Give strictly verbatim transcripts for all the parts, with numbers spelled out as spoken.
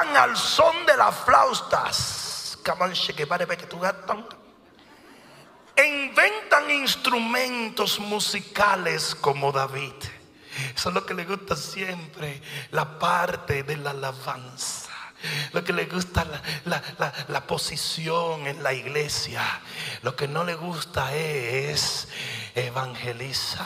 tocan al son de las flautas, inventan instrumentos musicales como David. Eso es lo que le gusta siempre, la parte de la alabanza. Lo que le gusta la, la, la, la posición en la iglesia. Lo que no le gusta es evangelizar.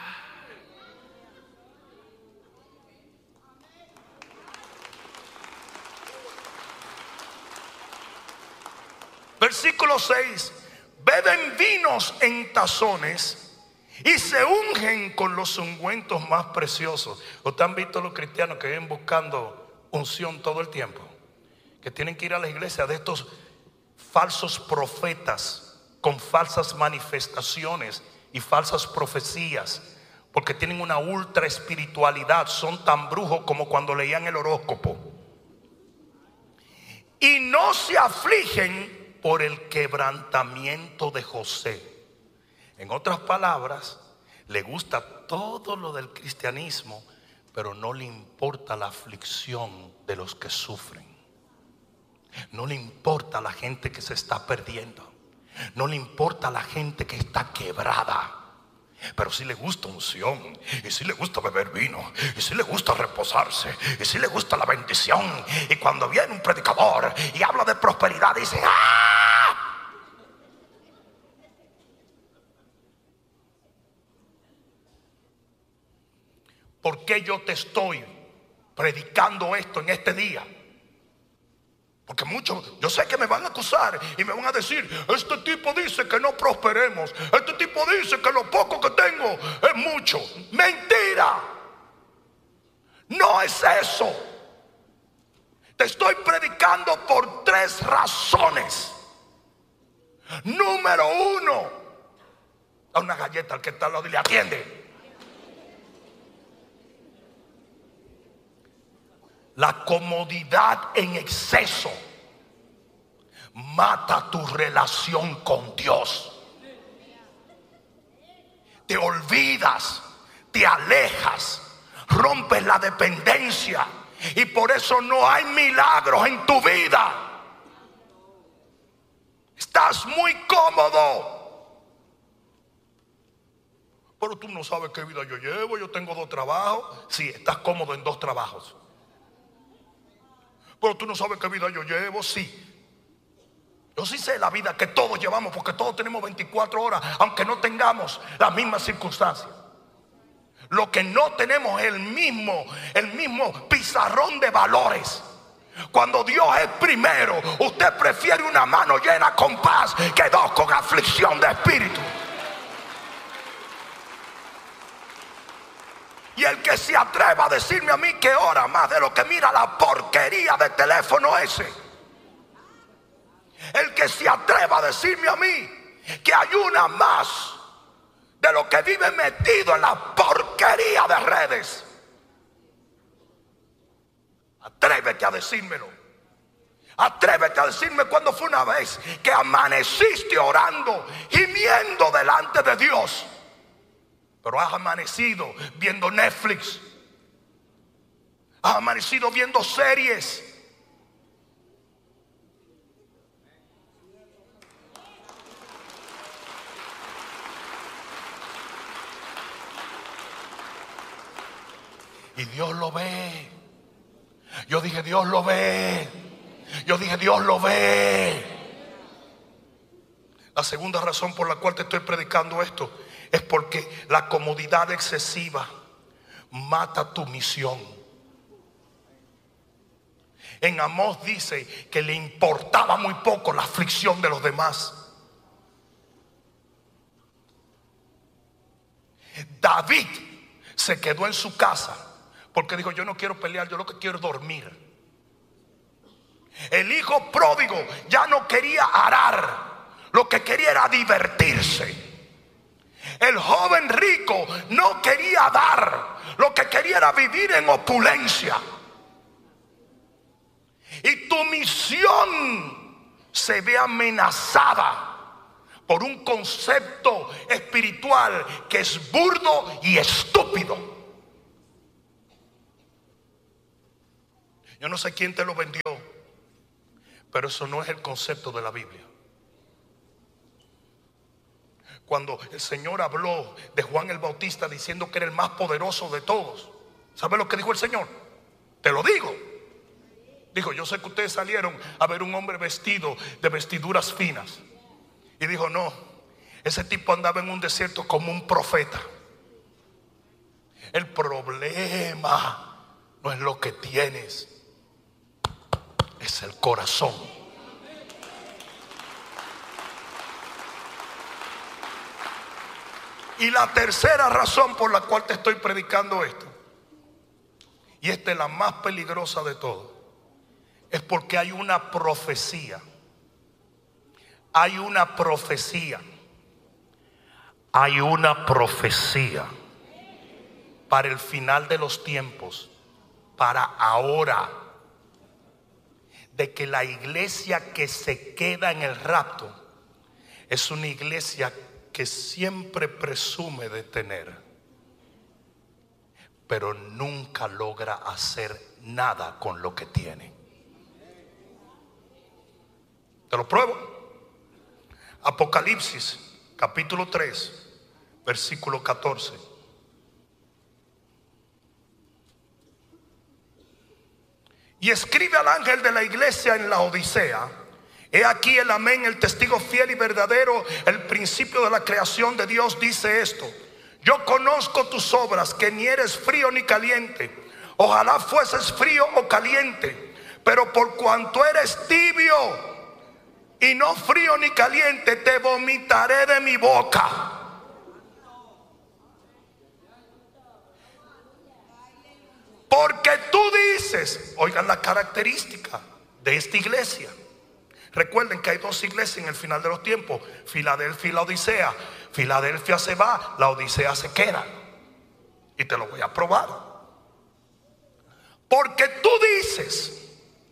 Versículo seis. Beben vinos en tazones y se ungen con los ungüentos más preciosos. ¿Ustedes han visto los cristianos que viven buscando unción todo el tiempo? Que tienen que ir a la iglesia de estos falsos profetas con falsas manifestaciones y falsas profecías, porque tienen una ultra espiritualidad. Son tan brujos como cuando leían el horóscopo. Y no se afligen por el quebrantamiento de José. En otras palabras, le gusta todo lo del cristianismo, pero no le importa la aflicción de los que sufren. No le importa la gente que se está perdiendo. No le importa la gente que está quebrada. Pero sí le gusta unción, y sí le gusta beber vino, y sí le gusta reposarse, y sí le gusta la bendición. Y cuando viene un predicador y habla de prosperidad, dice: ¡ah! ¿Por qué yo te estoy predicando esto en este día? Porque muchos, yo sé que me van a acusar y me van a decir: este tipo dice que no prosperemos, este tipo dice que lo poco que tengo es mucho. Mentira, no es eso. Te estoy predicando por tres razones. Número uno, da una galleta al que está al lado y le atiende. La comodidad en exceso mata tu relación con Dios. Te olvidas, te alejas, rompes la dependencia, y por eso no hay milagros en tu vida. Estás muy cómodo. Pero tú no sabes qué vida yo llevo. Yo tengo dos trabajos. Sí, estás cómodo en dos trabajos. Pero tú no sabes qué vida yo llevo. Sí, yo sí sé la vida que todos llevamos, porque todos tenemos veinticuatro horas, aunque no tengamos las mismas circunstancias. Lo que no tenemos es el mismo, el mismo pizarrón de valores. Cuando Dios es primero, usted prefiere una mano llena con paz que dos con aflicción de espíritu. Y el que se atreva a decirme a mí que ora más de lo que mira la porquería de teléfono ese, el que se atreva a decirme a mí que ayuna más de lo que vive metido en la porquería de redes, atrévete a decírmelo. Atrévete a decirme cuándo fue una vez que amaneciste orando, gimiendo delante de Dios, pero has amanecido viendo Netflix, has amanecido viendo series. Y Dios lo ve. Yo dije: Dios lo ve. Yo dije: Dios lo ve. La segunda razón por la cual te estoy predicando esto es porque la comodidad excesiva mata tu misión. En Amós dice que le importaba muy poco la aflicción de los demás. David se quedó en su casa porque dijo: yo no quiero pelear, yo lo que quiero es dormir. El hijo pródigo ya no quería arar, lo que quería era divertirse. El joven rico no quería dar, lo que quería era vivir en opulencia. Y tu misión se ve amenazada por un concepto espiritual que es burdo y estúpido. Yo no sé quién te lo vendió, Pero eso no es el concepto de la Biblia. Cuando el Señor habló de Juan el Bautista diciendo que era el más poderoso de todos, ¿sabe lo que dijo el Señor? Te lo digo. Dijo: yo sé que ustedes salieron a ver un hombre vestido de vestiduras finas. Y dijo: no, ese tipo andaba en un desierto como un profeta. El problema no es lo que tienes, es el corazón. Y la tercera razón por la cual te estoy predicando esto, y esta es la más peligrosa de todo, es porque hay una profecía. Hay una profecía. Hay una profecía para el final de los tiempos, para ahora, de que la iglesia que se queda en el rapto es una iglesia que siempre presume de tener, pero nunca logra hacer nada con lo que tiene. Te lo pruebo. Apocalipsis capítulo tres, versículo catorce. Y escribe al ángel de la iglesia en la Odisea: he aquí el amén, el testigo fiel y verdadero, el principio de la creación de Dios, dice esto: yo conozco tus obras, que ni eres frío ni caliente. Ojalá fueses frío o caliente, pero por cuanto eres tibio y no frío ni caliente, te vomitaré de mi boca. Porque tú dices, oigan la característica de esta iglesia. Recuerden que hay dos iglesias en el final de los tiempos: Filadelfia y la Odisea. Filadelfia se va, la Odisea se queda. Y te lo voy a probar. Porque tú dices: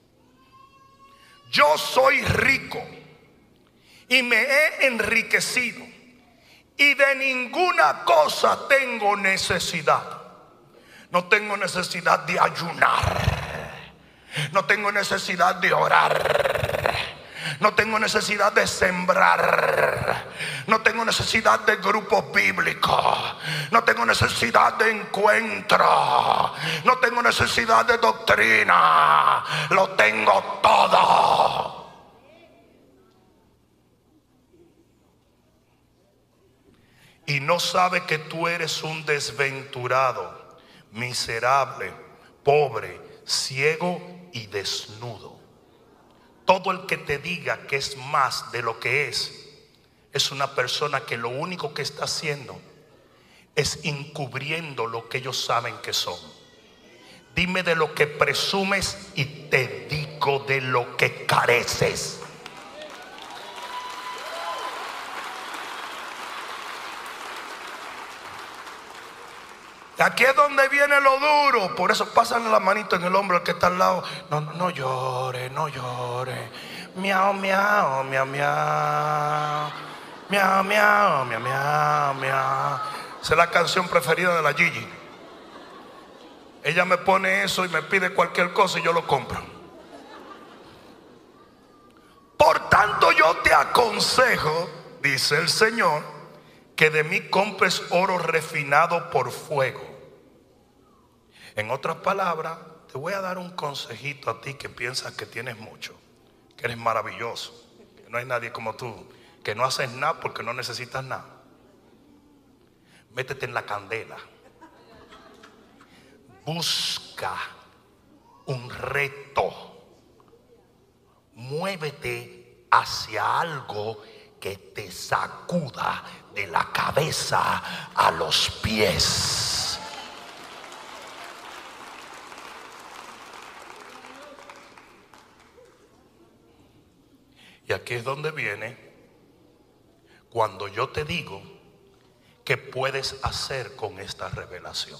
yo soy rico y me he enriquecido, y de ninguna cosa tengo necesidad. No tengo necesidad de ayunar. No tengo necesidad de orar. No tengo necesidad de sembrar. No tengo necesidad de grupos bíblicos. No tengo necesidad de encuentro. No tengo necesidad de doctrina. Lo tengo todo. Y no sabe que tú eres un desventurado, miserable, pobre, ciego y desnudo. Todo el que te diga que es más de lo que es, es una persona que lo único que está haciendo es encubriendo lo que ellos saben que son. Dime de lo que presumes y te digo de lo que careces. Aquí es donde viene lo duro. Por eso pasan la manito en el hombro al que está al lado. No, no, no llore, no llore. Miau, miau, miau, miau. Miau, miau, miau, miau, miau. Esa es la canción preferida de la Gigi. Ella me pone eso y me pide cualquier cosa y yo lo compro. Por tanto, yo te aconsejo, dice el Señor, que de mí compres oro refinado por fuego. En otras palabras, te voy a dar un consejito a ti que piensas que tienes mucho, que eres maravilloso, que no hay nadie como tú, que no haces nada porque no necesitas nada. Métete en la candela. Busca un reto. Muévete hacia algo que te sacuda de la cabeza a los pies. Y aquí es donde viene cuando yo te digo qué puedes hacer con esta revelación.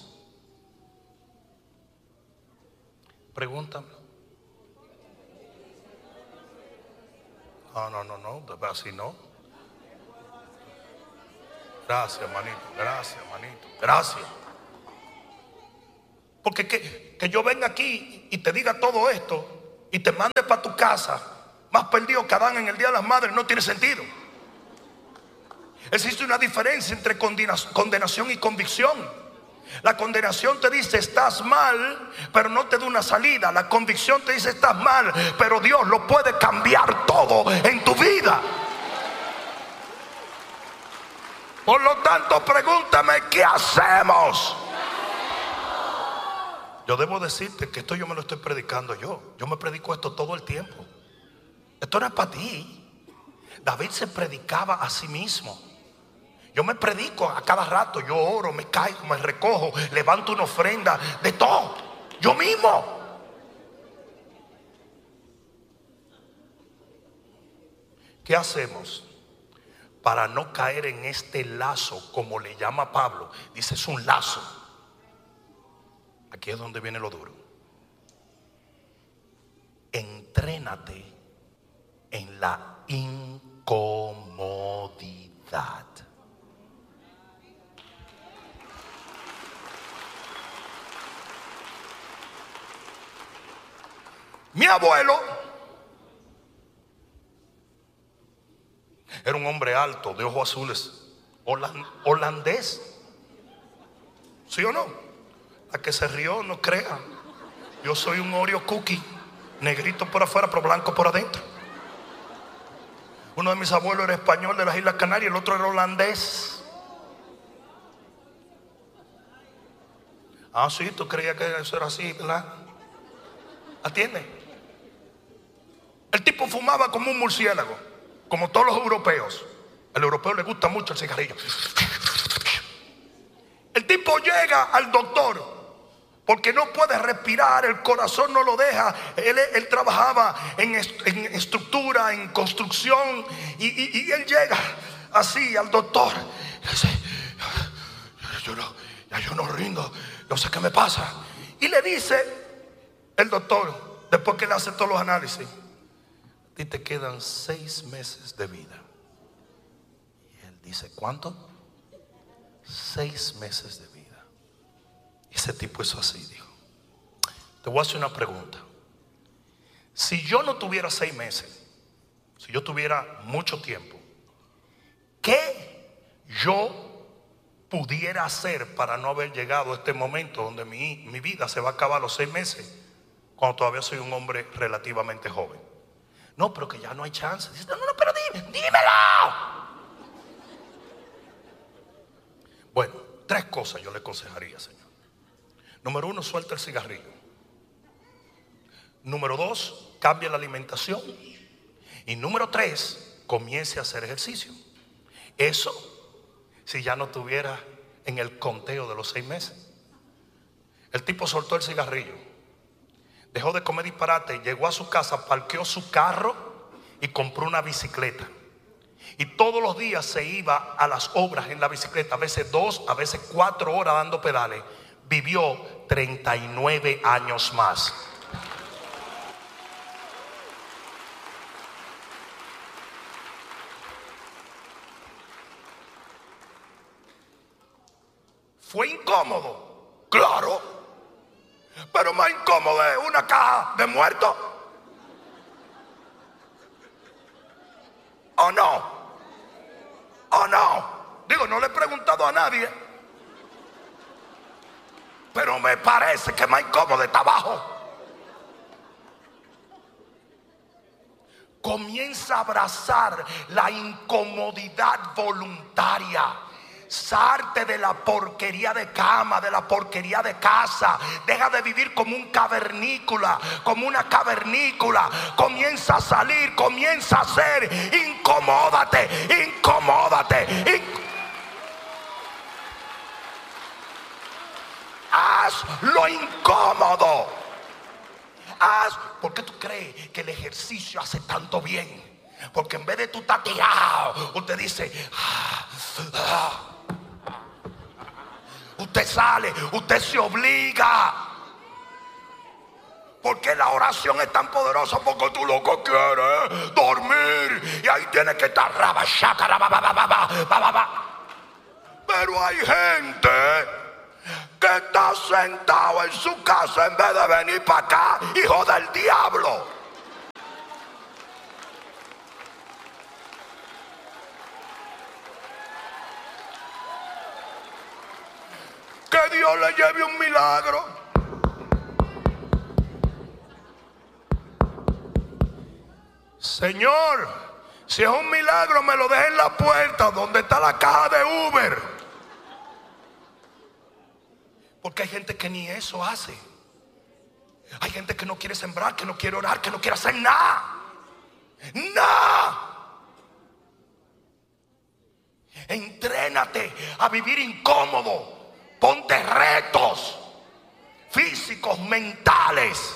Pregúntame. No, no, no, no, así no. Gracias, manito, gracias, manito, gracias. Porque que, que yo venga aquí y te diga todo esto y te mande para tu casa, más perdido que Adán en el día de las madres, no tiene sentido. Existe una diferencia entre condenación y convicción. La condenación te dice estás mal, pero no te da una salida. La convicción te dice estás mal, pero Dios lo puede cambiar todo en tu vida. Por lo tanto, pregúntame, ¿qué hacemos? Yo debo decirte que esto yo me lo estoy predicando yo. Yo me predico esto todo el tiempo. Esto no es para ti. David se predicaba a sí mismo. Yo me predico a cada rato. Yo oro, me caigo, me recojo, levanto una ofrenda, de todo. Yo mismo. ¿Qué hacemos para no caer en este lazo, como le llama Pablo? Dice, es un lazo. Aquí es donde viene lo duro. Entrénate en la incomodidad. Mi abuelo era un hombre alto, de ojos azules, holand- holandés. ¿Sí o no? La que se rió no crea. Yo soy un Oreo cookie, negrito por afuera pero blanco por adentro. Uno de mis abuelos era español de las Islas Canarias, el otro era holandés. Ah, sí, tú creías que eso era así, ¿verdad? Atiende. El tipo fumaba como un murciélago, como todos los europeos. Al europeo le gusta mucho el cigarrillo. El tipo llega al doctor porque no puede respirar, el corazón no lo deja. Él, él trabajaba en, en estructura, en construcción, y, y, y él llega así al doctor y dice, yo no, ya yo no rindo, no sé qué me pasa. Y le dice el doctor, después que le hace todos los análisis, a ti te quedan seis meses de vida. Y él dice, ¿cuánto? Seis meses de vida. Y ese tipo hizo así, dijo, te voy a hacer una pregunta. Si yo no tuviera seis meses, si yo tuviera mucho tiempo, ¿qué yo pudiera hacer para no haber llegado a este momento donde mi, mi vida se va a acabar a los seis meses, cuando todavía soy un hombre relativamente joven? No, pero que ya no hay chance. Dice, no, no, pero dime, dímelo. Bueno, tres cosas yo le aconsejaría, Señor. Número uno, suelta el cigarrillo. Número dos, cambia la alimentación. Y número tres, comience a hacer ejercicio. Eso, si ya no tuviera en el conteo de los seis meses. El tipo soltó el cigarrillo, dejó de comer disparate, llegó a su casa, parqueó su carro y compró una bicicleta. Y todos los días se iba a las obras en la bicicleta, a veces dos, a veces cuatro horas dando pedales. Vivió treinta y nueve años más. ¿Fue incómodo? Claro. Pero más incómodo es una caja de muertos. ¿O no? ¿O no? Digo, no le he preguntado a nadie, pero me parece que más incómodo está abajo. Comienza a abrazar la incomodidad voluntaria. Salte de la porquería de cama, de la porquería de casa. Deja de vivir como un cavernícola, como una cavernícola. Comienza a salir, comienza a hacer. Incomódate, incomódate. Inc Haz lo incómodo. Haz. ¿Por qué tú crees que el ejercicio hace tanto bien? Porque en vez de tú estar tirado, usted dice, ah, ah. Usted sale, usted se obliga. Porque la oración es tan poderosa, porque tú lo que quieres dormir. Y ahí tienes que estar. Pero hay gente que está sentado en su casa en vez de venir para acá, hijo del diablo. Dios le lleve un milagro. Señor, si es un milagro, me lo deje en la puerta donde está la caja de Uber. Porque hay gente que ni eso hace. Hay gente que no quiere sembrar, que no quiere orar, que no quiere hacer nada. Nada. Entrénate a vivir incómodo. Ponte retos físicos, mentales.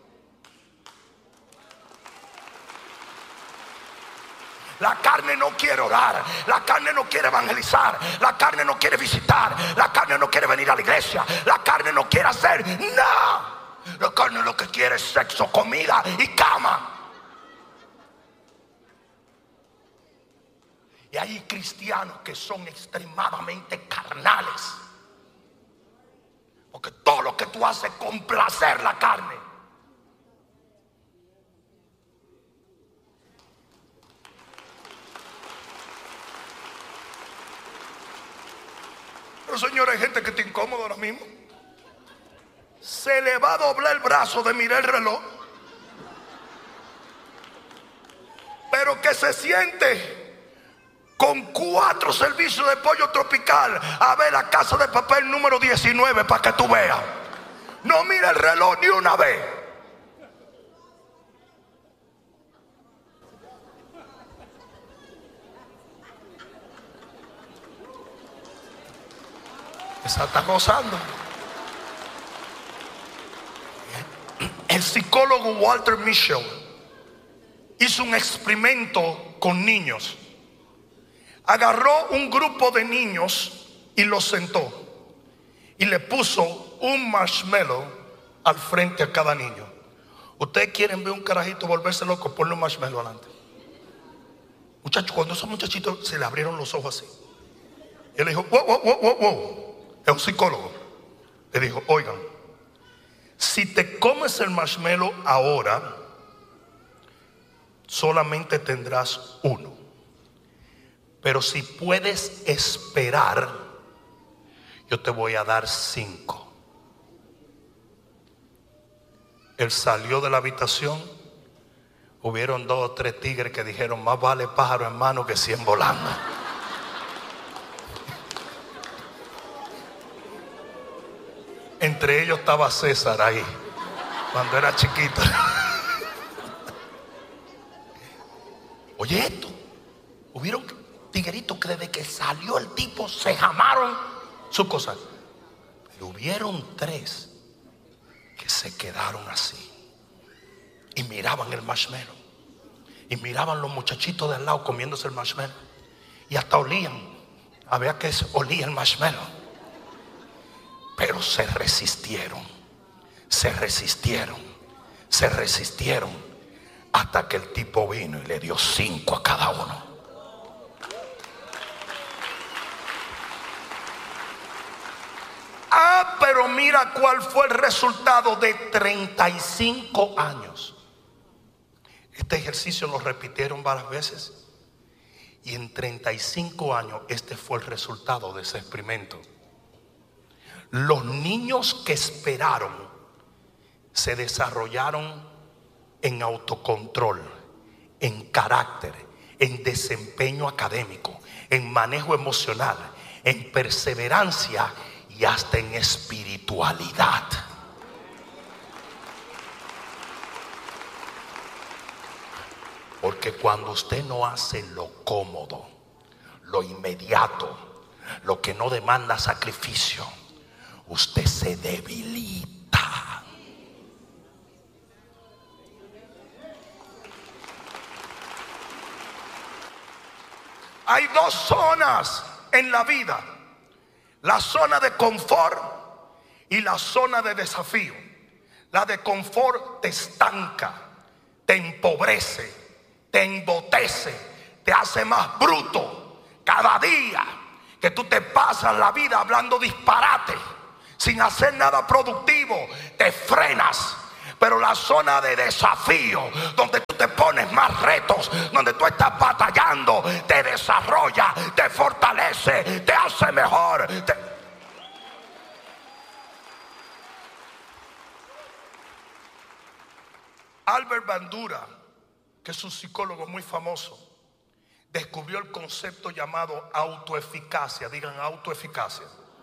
La carne no quiere orar, la carne no quiere evangelizar, la carne no quiere visitar, la carne no quiere venir a la iglesia, la carne no quiere hacer nada. La carne lo que quiere es sexo, comida y cama. Y hay cristianos que son extremadamente carnales, porque todo lo que tú haces es complacer la carne. Pero señores, hay gente que está incómoda ahora mismo. Se le va a doblar el brazo de mirar el reloj, pero que se siente con cuatro servicios de pollo tropical a ver La Casa de Papel número diecinueve para que tú veas. No mira el reloj ni una vez. Esa está gozando. El psicólogo Walter Mischel hizo un experimento con niños. Agarró un grupo de niños y los sentó y le puso un marshmallow al frente a cada niño. Ustedes quieren ver un carajito volverse loco, ponle un marshmallow adelante. Muchachos, cuando esos muchachitos se le abrieron los ojos así, él le dijo, wow, wow, wow, wow, wow. Es un psicólogo. Le dijo, oigan, si te comes el marshmallow ahora, solamente tendrás uno. Pero si puedes esperar, yo te voy a dar cinco. Él salió de la habitación. Hubieron dos o tres tigres que dijeron, más vale pájaro en mano que cien volando. Entre ellos estaba César ahí, cuando era chiquito. Oye esto, hubieron tigueritos que desde que salió el tipo se jamaron sus cosas. Pero hubieron tres que se quedaron así y miraban el marshmallow y miraban los muchachitos de al lado comiéndose el marshmallow y hasta olían, había que olía el marshmallow. Pero se resistieron, se resistieron, se resistieron hasta que el tipo vino y le dio cinco a cada uno. Ah, pero mira cuál fue el resultado de treinta y cinco años. Este ejercicio lo repitieron varias veces y en treinta y cinco años este fue el resultado de ese experimento. Los niños que esperaron se desarrollaron en autocontrol, en carácter, en desempeño académico, en manejo emocional, en perseverancia y hasta en espiritualidad. Porque cuando usted no hace lo cómodo, lo inmediato, lo que no demanda sacrificio, usted se debilita. Hay dos zonas en la vida: la zona de confort y la zona de desafío. La de confort te estanca, te empobrece, te embotece, te hace más bruto. Cada día que tú te pasas la vida hablando disparate, sin hacer nada productivo, te frenas. Pero la zona de desafío, donde tú te pones más retos, donde tú estás batallando, te desarrolla, te fortalece, te hace mejor. Te... Albert Bandura, que es un psicólogo muy famoso, descubrió el concepto llamado autoeficacia. Digan autoeficacia.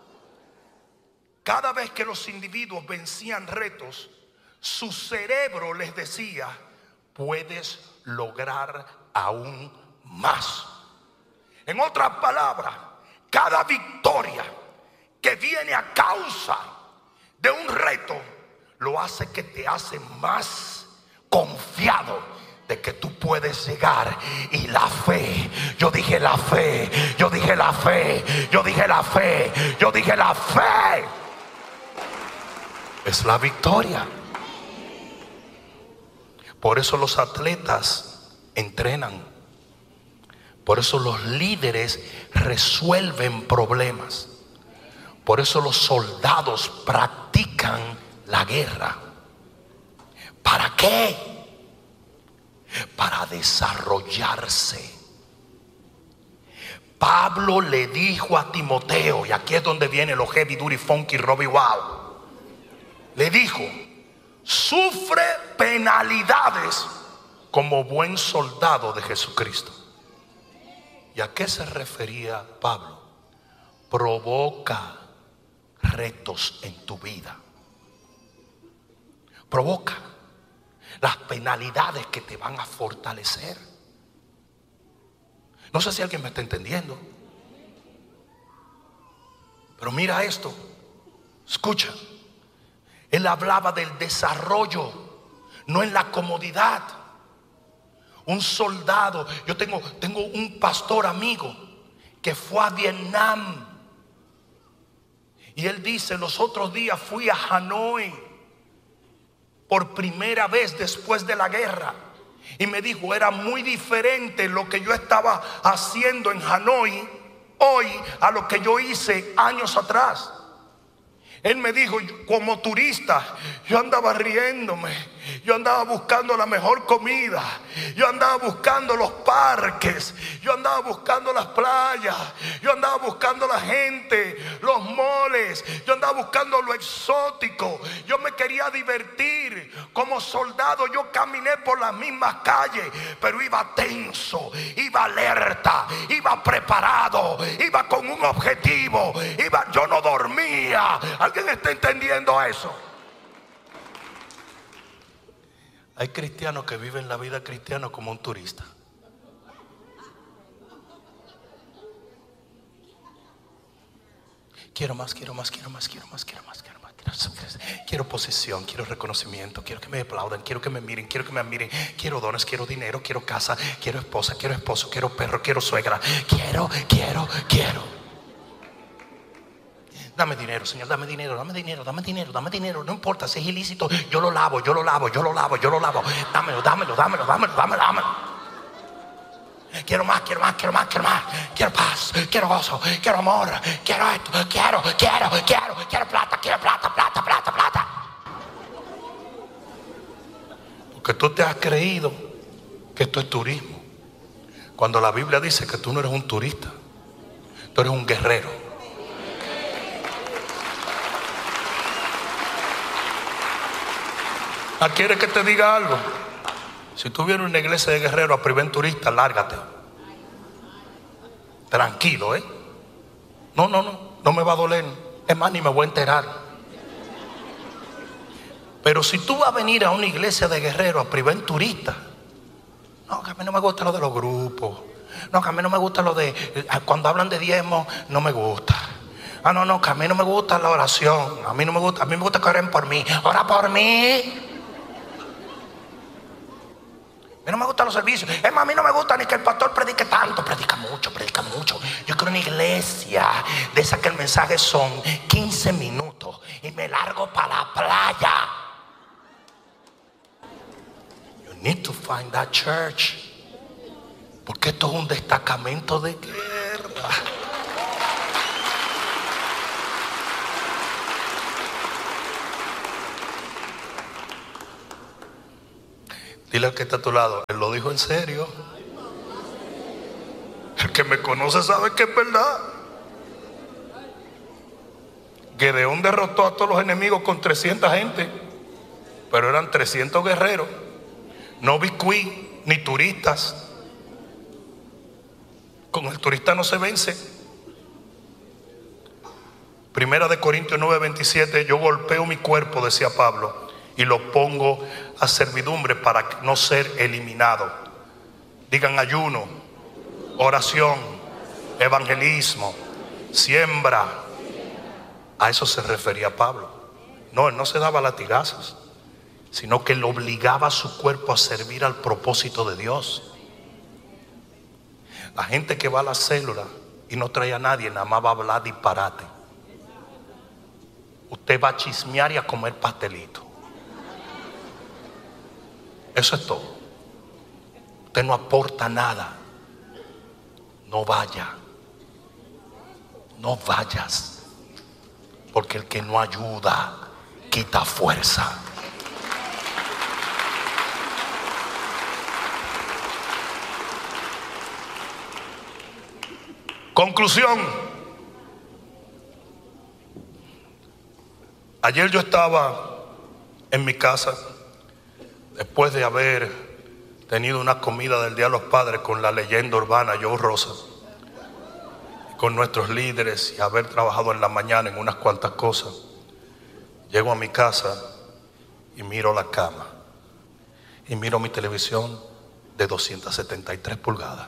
Cada vez que los individuos vencían retos, su cerebro les decía: puedes lograr aún más. En otras palabras, cada victoria que viene a causa de un reto lo hace que te hace más confiado de que tú puedes llegar. Y la fe, yo dije la fe, yo dije la fe, yo dije la fe, yo dije la fe, es la victoria. Por eso los atletas entrenan. Por eso los líderes resuelven problemas. Por eso los soldados practican la guerra. ¿Para qué? Para desarrollarse. Pablo le dijo a Timoteo, y aquí es donde viene lo heavy, duty, funky, Robbie Wow. Le dijo: sufre penalidades como buen soldado de Jesucristo. ¿Y a qué se refería Pablo? Provoca retos en tu vida. Provoca las penalidades que te van a fortalecer. No sé si alguien me está entendiendo. Pero mira esto. Escucha. Él hablaba del desarrollo, no en la comodidad. Un soldado, yo tengo, tengo un pastor amigo que fue a Vietnam. Y él dice: los otros días fui a Hanoi por primera vez después de la guerra. Y me dijo, era muy diferente lo que yo estaba haciendo en Hanoi hoy a lo que yo hice años atrás. Él me dijo, como turista, yo andaba riéndome, yo andaba buscando la mejor comida, yo andaba buscando los parques, yo andaba buscando las playas, yo andaba buscando la gente, los moles, yo andaba buscando lo exótico, yo me quería divertir. Como soldado yo caminé por las mismas calles, pero iba tenso, iba alerta, iba preparado, iba con un objetivo, iba, yo no dormía. ¿Alguien está entendiendo eso? Hay cristianos que viven la vida cristiana como un turista. Quiero más, quiero más, quiero más, quiero más, quiero más, quiero más, quiero más. Quiero posición, quiero reconocimiento, quiero que me aplaudan, quiero que me miren, quiero que me admiren. Quiero dones, quiero dinero, quiero casa, quiero esposa, quiero esposo, quiero perro, quiero suegra. Quiero, quiero, quiero. Dame dinero, Señor, dame dinero, dame dinero, dame dinero, dame dinero. No importa si es ilícito, yo lo lavo, yo lo lavo, yo lo lavo, yo lo lavo. Dámelo, dámelo, dámelo, dámelo, dámelo, dámelo. Quiero más, quiero más, quiero más, quiero más. Quiero paz, quiero gozo, quiero amor, quiero esto, quiero, quiero, quiero, quiero plata, quiero plata, plata, plata, plata. Porque tú te has creído que esto es turismo, cuando la Biblia dice que tú no eres un turista, tú eres un guerrero. ¿Quieres que te diga algo? Si tú vienes a una iglesia de guerreros a privar turistas, lárgate. Tranquilo, ¿eh? No, no, no, no me va a doler. Es más, ni me voy a enterar. Pero si tú vas a venir a una iglesia de guerreros a privar turistas, no, que a mí no me gusta lo de los grupos. No, que a mí no me gusta lo de, cuando hablan de diezmo, no me gusta. Ah, no, no, que a mí no me gusta la oración. A mí no me gusta, a mí me gusta que oren por mí. Ora por mí. A mí no me gustan los servicios. Es más, a mí no me gusta ni que el pastor predique tanto. Predica mucho, predica mucho. Yo quiero una iglesia de esa que el mensaje son quince minutos y me largo para la playa. You need to find that church. Porque esto es un destacamento de guerra. Dile al que está a tu lado, él lo dijo en serio. El que me conoce sabe que es verdad. Gedeón derrotó a todos los enemigos con trescientas gente, pero eran trescientos guerreros. No biscuit ni turistas. Con el turista no se vence. Primera de Corintios nueve veintisiete. Yo golpeo mi cuerpo, decía Pablo, y lo pongo a servidumbre para no ser eliminado. Digan: ayuno, oración, evangelismo, siembra. A eso se refería Pablo. No, él no se daba latigazos, sino que él obligaba a su cuerpo a servir al propósito de Dios. La gente que va a la célula y no trae a nadie, nada más va a hablar disparate. Usted va a chismear y a comer pastelito. Eso es todo. Usted no aporta nada. No vaya. No vayas. Porque el que no ayuda quita fuerza. Conclusión. Ayer yo estaba en mi casa después de haber tenido una comida del Día de los Padres con la leyenda urbana Joe Rosa, con nuestros líderes, y haber trabajado en la mañana en unas cuantas cosas. Llego a mi casa y miro la cama y miro mi televisión de doscientas setenta y tres pulgadas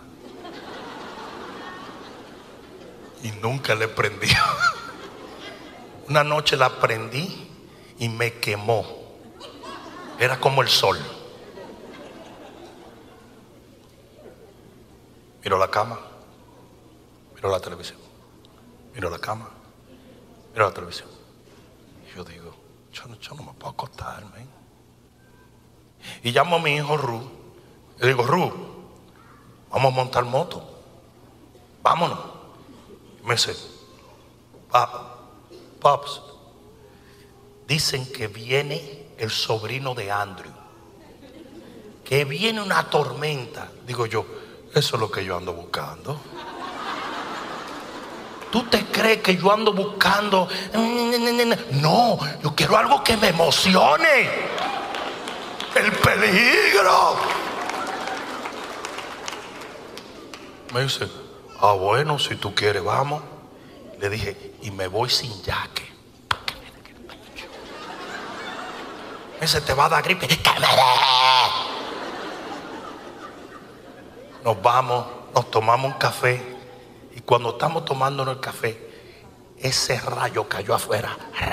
y nunca le prendí. Una noche la prendí y me quemó. Era como el sol. Miro la cama, miro la televisión, miro la cama, miro la televisión. Y yo digo, yo no, yo no me puedo acostar, man. Y llamo a mi hijo Ru. Le digo: Ru, vamos a montar moto, vámonos. Y me dice: Pap, Pops, dicen que viene el sobrino de Andrew, que viene una tormenta. Digo yo, eso es lo que yo ando buscando. ¿Tú te crees que yo ando buscando? No, yo quiero algo que me emocione. El peligro. Me dice: ah, bueno, si tú quieres, vamos. Le dije: y me voy sin jaque. Ese te va a dar gripe. ¡Que me dé! Nos vamos, nos tomamos un café. Y cuando estamos tomándonos el café, ese rayo cayó afuera.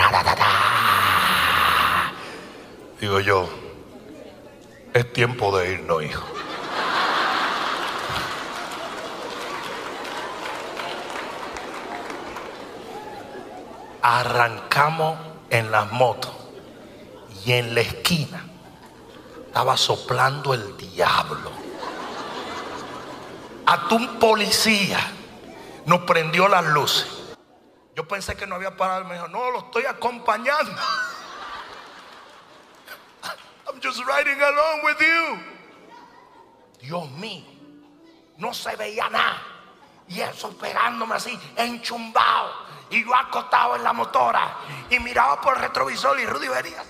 Digo yo, es tiempo de irnos, hijo. Arrancamos en las motos y en la esquina estaba soplando el diablo. Hasta un policía nos prendió las luces. Yo pensé que no había parado. Me dijo: no, lo estoy acompañando. I'm just riding along with you. Dios mío, no se veía nada. Y eso pegándome así, enchumbado. Y yo acostado en la motora y miraba por el retrovisor y Rudy venía.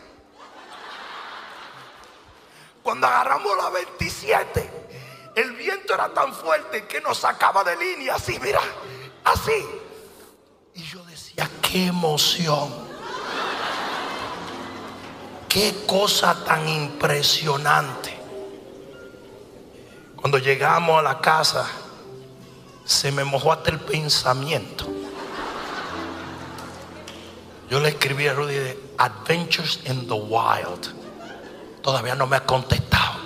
Cuando agarramos la veintisiete, el viento era tan fuerte que nos sacaba de línea, así, mira, así. Y yo decía: qué emoción, qué cosa tan impresionante. Cuando llegamos a la casa, se me mojó hasta el pensamiento. Yo le escribí a Rudy de Adventures in the Wild. Todavía no me ha contestado.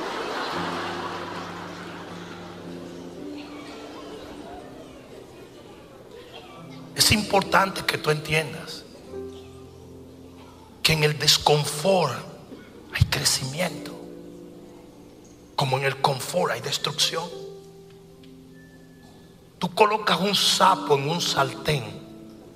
Es importante que tú entiendas que en el desconfort hay crecimiento, como en el confort hay destrucción. Tú colocas un sapo en un sartén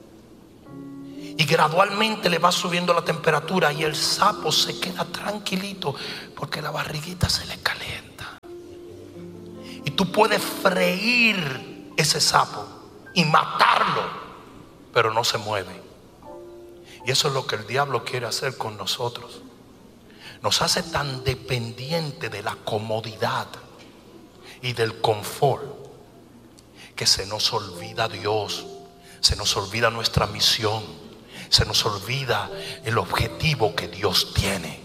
y gradualmente le va subiendo la temperatura y el sapo se queda tranquilito porque la barriguita se le calienta. Y tú puedes freír ese sapo y matarlo, pero no se mueve. Y eso es lo que el diablo quiere hacer con nosotros. nos hace tan dependiente de la comodidad y del confort que se nos olvida Dios, se nos olvida nuestra misión, se nos olvida el objetivo que Dios tiene.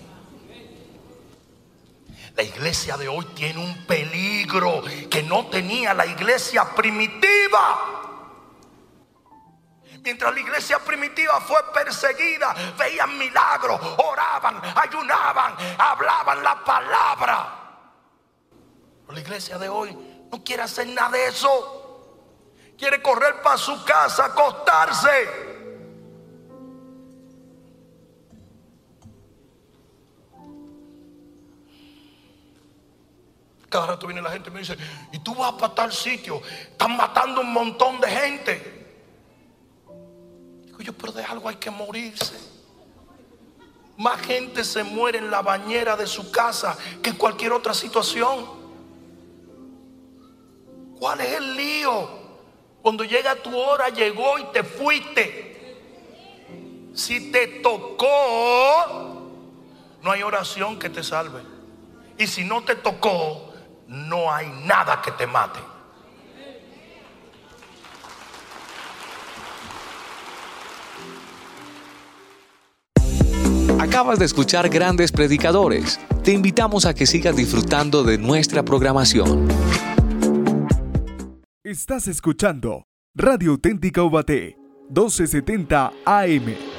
La iglesia de hoy tiene un peligro que no tenía la iglesia primitiva. Mientras la iglesia primitiva fue perseguida, veían milagros, oraban, ayunaban, hablaban la palabra. Pero la iglesia de hoy no quiere hacer nada de eso. Quiere correr para su casa, acostarse. Cada rato viene la gente y me dice: ¿y tú vas para tal sitio? Están matando un montón de gente. Digo yo, pero de algo hay que morirse. Más gente se muere en la bañera de su casa que en cualquier otra situación. ¿Cuál es el lío? Cuando llega tu hora, llegó y te fuiste. Si te tocó, no hay oración que te salve. Y si no te tocó, no hay nada que te mate. Acabas de escuchar Grandes Predicadores. Te invitamos a que sigas disfrutando de nuestra programación. Estás escuchando Radio Auténtica Ubaté, doce setenta A M.